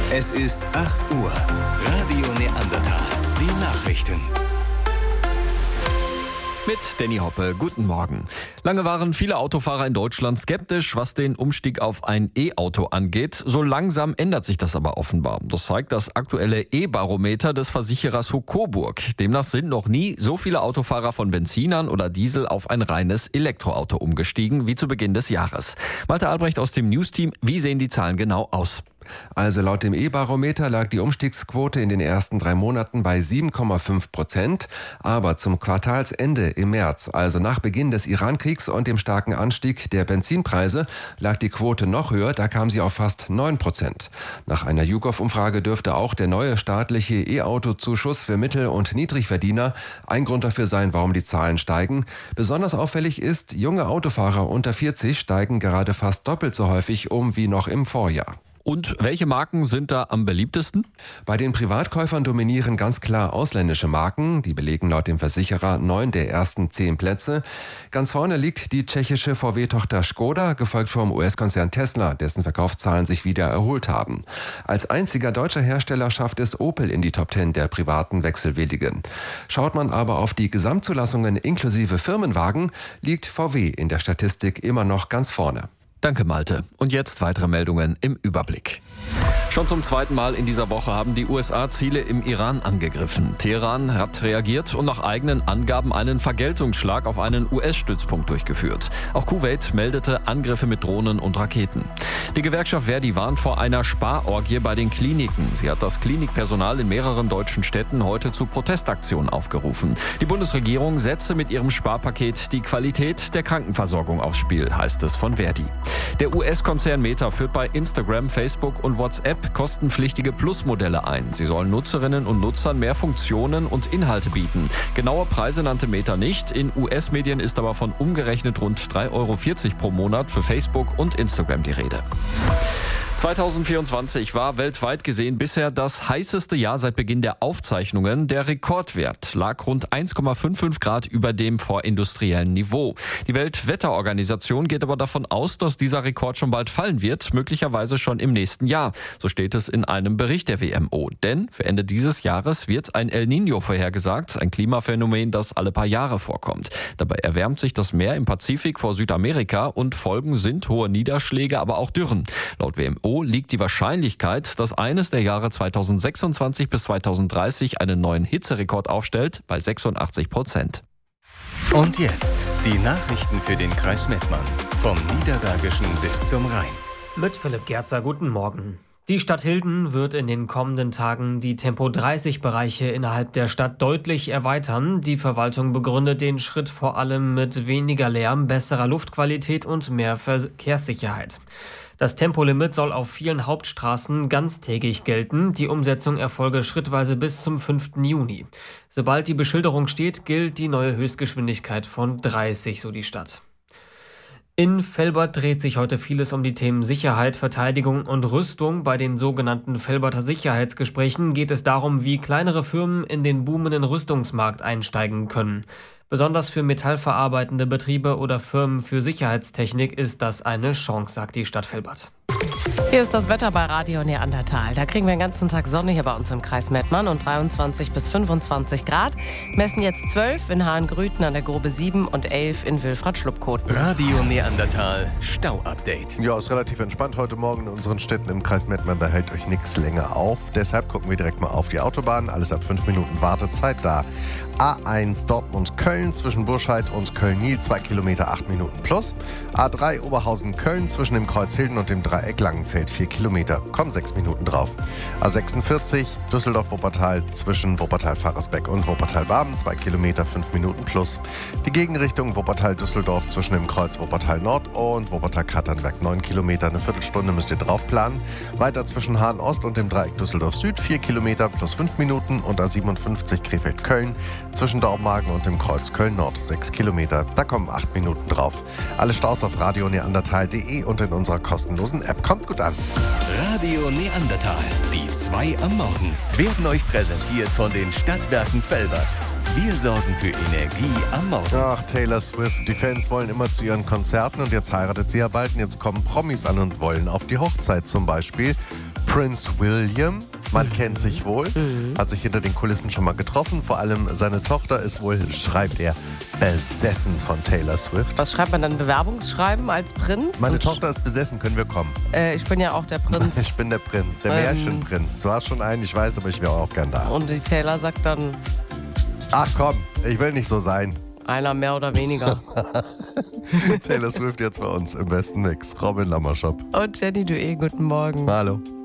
Es ist 8 Uhr. Radio Neandertal. Die Nachrichten. Mit Danny Hoppe, guten Morgen. Lange waren viele Autofahrer in Deutschland skeptisch, was den Umstieg auf ein E-Auto angeht. So langsam ändert sich das aber offenbar. Das zeigt das aktuelle E-Barometer des Versicherers Coburg. Demnach sind noch nie so viele Autofahrer von Benzinern oder Diesel auf ein reines Elektroauto umgestiegen wie zu Beginn des Jahres. Malte Albrecht aus dem News-Team, wie sehen die Zahlen genau aus? Also laut dem E-Barometer lag die Umstiegsquote in den ersten 3 Monaten bei 7,5%. Aber zum Quartalsende im März, also nach Beginn des Iran-Kriegs und dem starken Anstieg der Benzinpreise, lag die Quote noch höher. Da kam sie auf fast 9%. Nach einer YouGov-Umfrage dürfte auch der neue staatliche E-Auto-Zuschuss für Mittel- und Niedrigverdiener ein Grund dafür sein, warum die Zahlen steigen. Besonders auffällig ist, junge Autofahrer unter 40 steigen gerade fast doppelt so häufig um wie noch im Vorjahr. Und welche Marken sind da am beliebtesten? Bei den Privatkäufern dominieren ganz klar ausländische Marken. Die belegen laut dem Versicherer 9 der ersten 10 Plätze. Ganz vorne liegt die tschechische VW-Tochter Škoda, gefolgt vom US-Konzern Tesla, dessen Verkaufszahlen sich wieder erholt haben. Als einziger deutscher Hersteller schafft es Opel in die Top 10 der privaten Wechselwilligen. Schaut man aber auf die Gesamtzulassungen inklusive Firmenwagen, liegt VW in der Statistik immer noch ganz vorne. Danke, Malte. Und jetzt weitere Meldungen im Überblick. Schon zum 2. Mal in dieser Woche haben die USA Ziele im Iran angegriffen. Teheran hat reagiert und nach eigenen Angaben einen Vergeltungsschlag auf einen US-Stützpunkt durchgeführt. Auch Kuwait meldete Angriffe mit Drohnen und Raketen. Die Gewerkschaft Verdi warnt vor einer Sparorgie bei den Kliniken. Sie hat das Klinikpersonal in mehreren deutschen Städten heute zu Protestaktionen aufgerufen. Die Bundesregierung setze mit ihrem Sparpaket die Qualität der Krankenversorgung aufs Spiel, heißt es von Verdi. Der US-Konzern Meta führt bei Instagram, Facebook und WhatsApp kostenpflichtige Plus-Modelle ein. Sie sollen Nutzerinnen und Nutzern mehr Funktionen und Inhalte bieten. Genaue Preise nannte Meta nicht. In US-Medien ist aber von umgerechnet rund 3,40 € pro Monat für Facebook und Instagram die Rede. 2024 war weltweit gesehen bisher das heißeste Jahr seit Beginn der Aufzeichnungen. Der Rekordwert lag rund 1,55 Grad über dem vorindustriellen Niveau. Die Weltwetterorganisation geht aber davon aus, dass dieser Rekord schon bald fallen wird, möglicherweise schon im nächsten Jahr. So steht es in einem Bericht der WMO. Denn für Ende dieses Jahres wird ein El Niño vorhergesagt, ein Klimaphänomen, das alle paar Jahre vorkommt. Dabei erwärmt sich das Meer im Pazifik vor Südamerika und Folgen sind hohe Niederschläge, aber auch Dürren. Laut WMO liegt die Wahrscheinlichkeit, dass eines der Jahre 2026 bis 2030 einen neuen Hitzerekord aufstellt, bei 86%. Und jetzt die Nachrichten für den Kreis Mettmann. Vom Niederbergischen bis zum Rhein. Mit Philipp Gerzer, guten Morgen. Die Stadt Hilden wird in den kommenden Tagen die Tempo-30-Bereiche innerhalb der Stadt deutlich erweitern. Die Verwaltung begründet den Schritt vor allem mit weniger Lärm, besserer Luftqualität und mehr Verkehrssicherheit. Das Tempolimit soll auf vielen Hauptstraßen ganztägig gelten. Die Umsetzung erfolge schrittweise bis zum 5. Juni. Sobald die Beschilderung steht, gilt die neue Höchstgeschwindigkeit von 30, so die Stadt. In Velbert dreht sich heute vieles um die Themen Sicherheit, Verteidigung und Rüstung. Bei den sogenannten Velberter Sicherheitsgesprächen geht es darum, wie kleinere Firmen in den boomenden Rüstungsmarkt einsteigen können. Besonders für metallverarbeitende Betriebe oder Firmen für Sicherheitstechnik ist das eine Chance, sagt die Stadt Velbert. Hier ist das Wetter bei Radio Neandertal. Da kriegen wir den ganzen Tag Sonne hier bei uns im Kreis Mettmann und 23 bis 25 Grad. Messen jetzt 12 in Hahngrüten an der Grube 7 und 11 in Wilfrath-Schluppkoten. Radio Neandertal Stau-Update. Ja, ist relativ entspannt heute Morgen in unseren Städten im Kreis Mettmann. Da hält euch nichts länger auf. Deshalb gucken wir direkt mal auf die Autobahn. Alles ab 5 Minuten Wartezeit da. A1 Dortmund-Köln zwischen Burscheid und Köln-Niel 2 Kilometer 8 Minuten plus. A3 Oberhausen-Köln zwischen dem Kreuz Hilden und dem Dreieck Langenfeld 4 Kilometer. Kommen 6 Minuten drauf. A46 Düsseldorf-Wuppertal zwischen Wuppertal-Faresbeck und Wuppertal-Barben 2 Kilometer 5 Minuten plus. Die Gegenrichtung Wuppertal-Düsseldorf zwischen dem Kreuz Wuppertal-Nord und Wuppertal-Katernberg 9 Kilometer. Eine Viertelstunde müsst ihr drauf planen. Weiter zwischen Hahn-Ost und dem Dreieck Düsseldorf-Süd 4 Kilometer plus 5 Minuten und A57 Krefeld-Köln zwischen Dormagen und dem Kreuz Köln-Nord 6 Kilometer. Da kommen 8 Minuten drauf. Alle Staus auf radioneandertal.de und in unserer kostenlosen App. Kommt gut an. Radio Neandertal, die 2 am Morgen, werden euch präsentiert von den Stadtwerken Velbert. Wir sorgen für Energie am Morgen. Ach, Taylor Swift. Die Fans wollen immer zu ihren Konzerten und jetzt heiratet sie ja bald und jetzt kommen Promis an und wollen auf die Hochzeit zum Beispiel. Prince William. Man kennt sich wohl, hat sich hinter den Kulissen schon mal getroffen. Vor allem seine Tochter ist wohl, schreibt er, besessen von Taylor Swift. Was schreibt man dann? Bewerbungsschreiben als Prinz? Meine Tochter ist besessen, können wir kommen? Ich bin ja auch der Prinz. Ich bin der Prinz, der Märchenprinz. Du hast schon einen, ich weiß, aber ich wäre auch gern da. Und die Taylor sagt dann, Ach komm, ich will nicht so sein. einer mehr oder weniger. Taylor Swift jetzt bei uns im besten Mix. Robin Lammerschop. Und Jenny Dué, guten Morgen. Hallo.